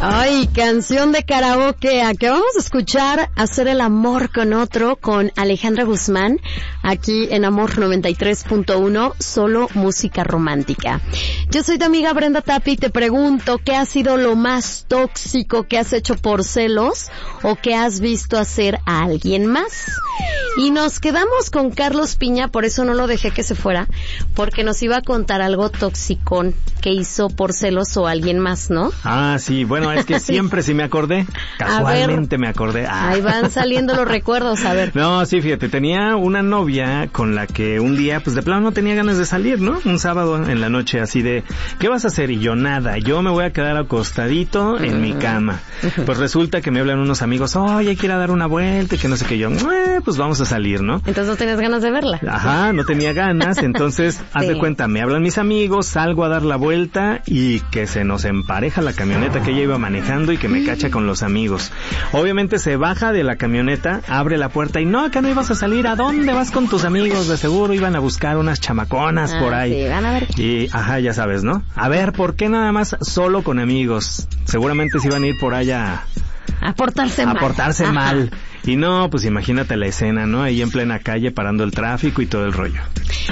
Ay, canción de karaoke. Acabamos de escuchar Hacer el amor con otro con Alejandra Guzmán, aquí en Amor 93.1, solo música romántica. Yo soy tu amiga Brenda Tapia y te pregunto, ¿qué ha sido lo más tóxico que has hecho por celos o que has visto hacer a alguien más? Y nos quedamos con Carlos Piña, por eso no lo dejé que se fuera, porque nos iba a contar algo toxicón que hizo por celos o alguien más, ¿no? Ah, sí, bueno, es que siempre sí me acordé, casualmente me acordé. Ahí van saliendo los recuerdos, a ver. No, sí, fíjate, tenía una novia con la que un día, pues de plano no tenía ganas de salir, ¿no? Un sábado en la noche, así de, ¿qué vas a hacer? Y yo, nada, yo me voy a quedar acostadito en mi cama. Pues resulta que me hablan unos amigos, oye, hay que ir a dar una vuelta y que no sé qué, yo, pues vamos a salir, ¿no? Entonces no tenías ganas de verla. Ajá, no tenía ganas, entonces, haz de cuenta, me hablan mis amigos, salgo a dar la vuelta y que se nos empareja la camioneta que ella iba manejando y que me cacha con los amigos. Obviamente se baja de la camioneta, abre la puerta y no, acá no ibas a salir, ¿a dónde vas con tus amigos? De seguro iban a buscar unas chamaconas por ahí. Sí, van a ver. Y, ajá, ya sabes, ¿no? A ver, ¿por qué nada más solo con amigos? Seguramente se iban a ir por allá a portarse mal. Y no, pues imagínate la escena, ¿no? Ahí en plena calle parando el tráfico y todo el rollo.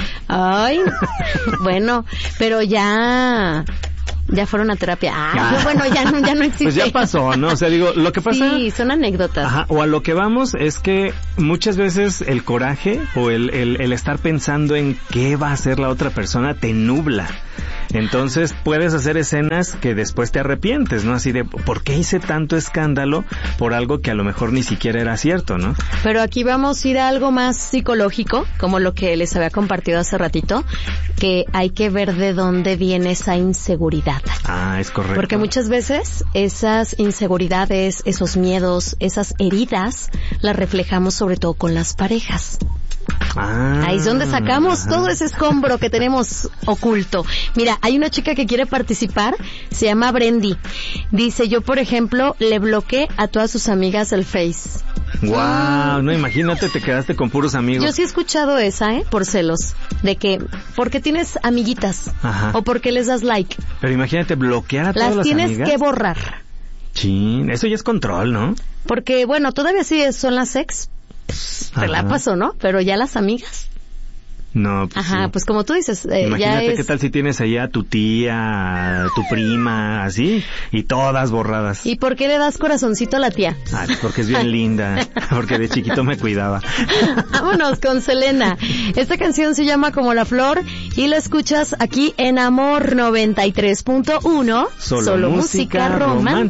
Ay, bueno, pero ya fueron a terapia. Bueno, ya no existe. Pues ya pasó, ¿no? O sea, digo, lo que pasa... Sí, son anécdotas. Ajá, o a lo que vamos es que muchas veces el coraje o el estar pensando en qué va a hacer la otra persona te nubla. Entonces puedes hacer escenas que después te arrepientes, ¿no? Así de, ¿por qué hice tanto escándalo por algo que a lo mejor ni siquiera era cierto, ¿no? Pero aquí vamos a ir a algo más psicológico, como lo que les había compartido hace ratito, que hay que ver de dónde viene esa inseguridad. Ah, es correcto. Porque muchas veces esas inseguridades, esos miedos, esas heridas, las reflejamos sobre todo con las parejas. Ahí es donde sacamos todo ese escombro que tenemos oculto. Mira, hay una chica que quiere participar, se llama Brendy. Dice, yo por ejemplo le bloqueé a todas sus amigas el Face. Wow, no, imagínate, te quedaste con puros amigos. Yo sí he escuchado esa, por celos, de que, ¿por qué tienes amiguitas? Ajá. O ¿por qué les das like? Pero imagínate, bloquear a todas las amigas. Las tienes que borrar. Chin, eso ya es control, ¿no? Porque, bueno, todavía sí son las ex, relapas o no, pero ya las amigas. No, pues ajá, sí. Pues como tú dices, imagínate ya es... qué tal si tienes allá a tu tía, a tu prima, así, y todas borradas. ¿Y por qué le das corazoncito a la tía? Porque es bien linda, porque de chiquito me cuidaba. Vámonos con Selena. Esta canción se llama Como la Flor y la escuchas aquí en Amor 93.1, solo música romántica.